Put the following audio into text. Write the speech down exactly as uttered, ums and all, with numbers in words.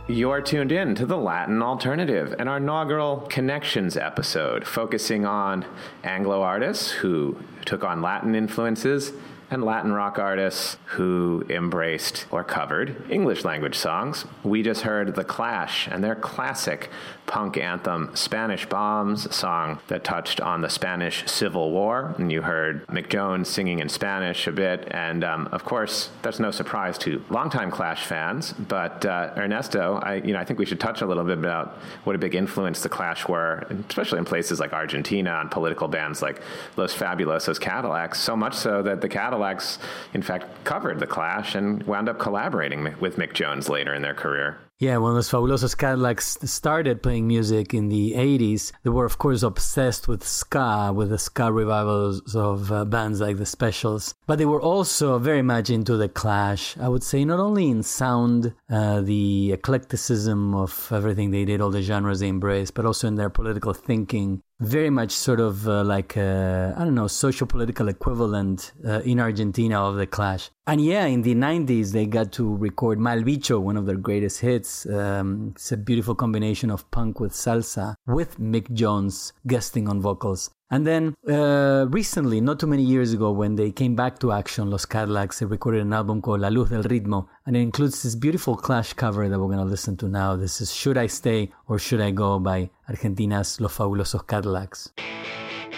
You're tuned in to the Latin Alternative and our inaugural Connections episode, focusing on Anglo artists who took on Latin influences and Latin rock artists who embraced or covered English language songs. We just heard The Clash and their classic punk anthem, Spanish Bombs, a song that touched on the Spanish Civil War. And you heard Mick Jones singing in Spanish a bit. And um, of course, that's no surprise to longtime Clash fans. But uh, Ernesto, I, you know, I think we should touch a little bit about what a big influence the Clash were, especially in places like Argentina, on political bands like Los Fabulosos Cadillacs, so much so that the Cadillacs, in fact, covered the Clash and wound up collaborating with Mick Jones later in their career. Yeah, when Los Fabulosos Cadillacs started playing music in the eighties, they were, of course, obsessed with ska, with the ska revivals of uh, bands like The Specials. But they were also very much into the Clash, I would say, not only in sound, uh, the eclecticism of everything they did, all the genres they embraced, but also in their political thinking. Very much sort of uh, like, a, I don't know, social-political equivalent uh, in Argentina of the Clash. And yeah, in the nineties, they got to record Mal Bicho, one of their greatest hits. Um, it's a beautiful combination of punk with salsa, with Mick Jones guesting on vocals. And then uh, recently, not too many years ago, when they came back to action, Los Cadillacs, they recorded an album called La Luz del Ritmo. And it includes this beautiful Clash cover that we're going to listen to now. This is Should I Stay or Should I Go by Argentina's Los Fabulosos Cadillacs.